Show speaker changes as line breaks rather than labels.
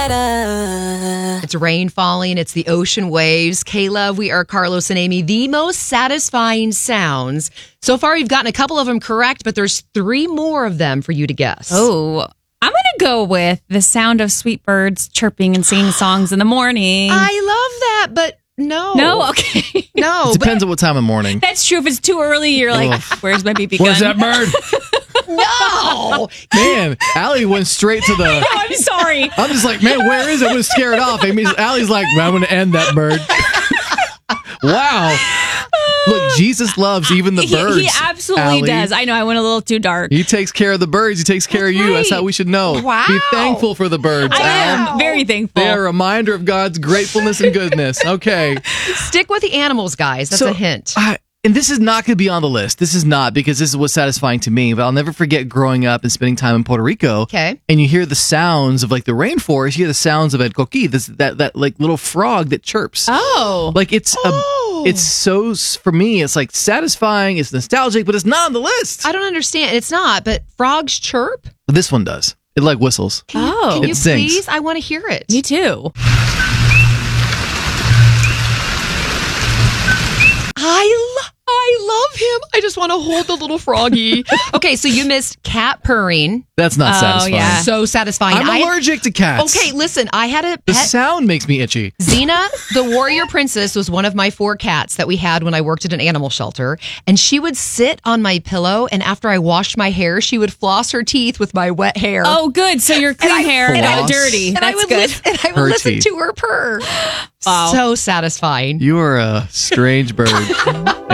It's rain falling. It's the ocean waves. K-Love, we are Carlos and Amy. The most satisfying sounds. So far, you've gotten a couple of them correct, but there's 3 more of them for you to guess.
Oh, I'm going to go with the sound of sweet birds chirping and singing songs in the morning.
I love that, but no.
No? Okay.
No.
It depends on what time of morning.
That's true. If it's too early, you're like, where's my BB gun?
Where's that bird?
No.
Man, Allie went straight to the...
No, I'm sorry.
I'm just like, man, where is it? I was scared off. Allie's like, I'm going to end that bird. Wow. Look, Jesus loves even the birds.
He absolutely
Allie.
does. I know, I went a little too dark.
He takes care of the birds. He takes care of you. That's how we should know.
Wow.
Be thankful for the birds,
I
Al.
am very thankful.
They're a reminder of God's gratefulness and goodness. Okay.
Stick with the animals, guys. That's a hint.
And this is not going to be on the list. This is not, because this is what's satisfying to me. But I'll never forget growing up and spending time in Puerto Rico.
Okay.
And you hear the sounds of like the rainforest. You hear the sounds of el coqui, that like little frog that chirps.
Oh.
Like it's so, for me, it's like satisfying. It's nostalgic, but it's not on the list.
I don't understand. It's not, but frogs chirp?
But this one does. It like whistles.
Can you
It sings.
please? I want to hear it.
Me too.
I love him. I just want to hold the little froggy. Okay, so you missed cat purring.
That's not satisfying.
Yeah.
So satisfying.
I'm allergic to cats.
Okay, listen, I had a
The
pet.
sound makes me itchy.
Xena, the warrior princess, was one of my 4 cats that we had when I worked at an animal shelter. And she would sit on my pillow, and after I washed my hair, she would floss her teeth with my wet hair.
Oh, good. So your clean hair got dirty.
and
That's
I would
good.
I would
Her
listen
teeth.
to her purr.
Wow.
So satisfying.
You are a strange bird.